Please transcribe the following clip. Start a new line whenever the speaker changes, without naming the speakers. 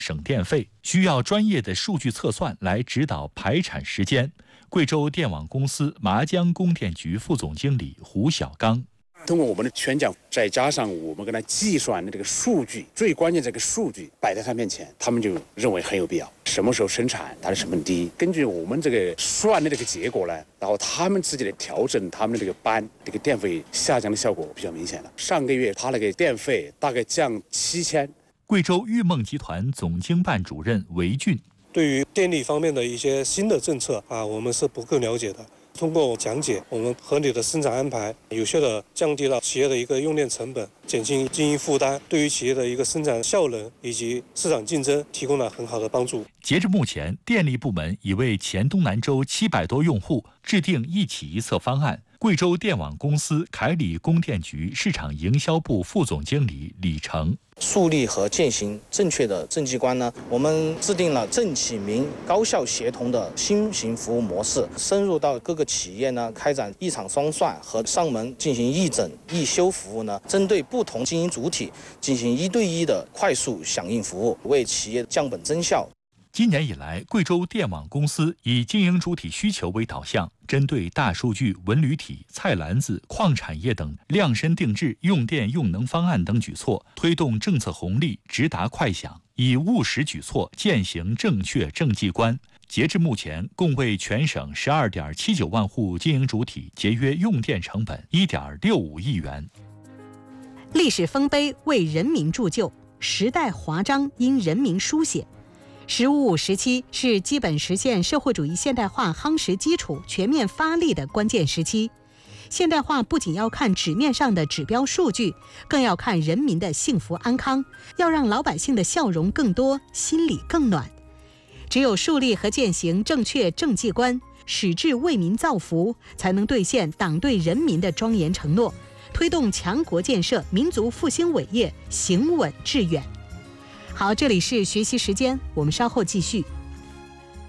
省电费，需要专业的数据测算来指导排产时间。贵州电网公司麻江供电局副总经理胡小刚。
通过我们的宣讲，再加上我们跟他计算的这个数据，最关键这个数据摆在他面前，他们就认为很有必要。什么时候生产，它的成本低，根据我们这个算的这个结果呢，然后他们自己的调整他们的这个班，这个电费下降的效果比较明显了。上个月他那个电费大概降7000。
贵州裕梦集团总经办主任韦俊，
对于电力方面的一些新的政策我们是不够了解的。通过讲解，我们合理的生产安排，有效的降低了企业的一个用电成本，减轻经营负担，对于企业的一个生产效能以及市场竞争提供了很好的帮助。
截至目前，电力部门已为黔东南州700多用户制定一起一策方案。贵州电网公司凯里供电局市场营销部副总经理李成，
树立和践行正确的政绩观呢，我们制定了政企民高效协同的新型服务模式，深入到各个企业呢，开展一场双算和上门进行义诊义修服务呢，针对不同经营主体进行1对1的快速响应服务，为企业降本增效。
今年以来，贵州电网公司以经营主体需求为导向，针对大数据、文旅体、菜篮子、矿产业等量身定制用电用能方案等举措，推动政策红利直达快享，以务实举措践行正确政绩观。截至目前，共为全省12.79万户经营主体节约用电成本1.65亿元。
历史丰碑为人民铸就，时代华章因人民书写。“十五五”时期是基本实现社会主义现代化夯实基础、全面发力的关键时期。现代化不仅要看纸面上的指标数据，更要看人民的幸福安康，要让老百姓的笑容更多，心里更暖。只有树立和践行正确政绩观，矢志为民造福，才能兑现党对人民的庄严承诺，推动强国建设、民族复兴伟业行稳致远。好，这里是学习时间，我们稍后继续。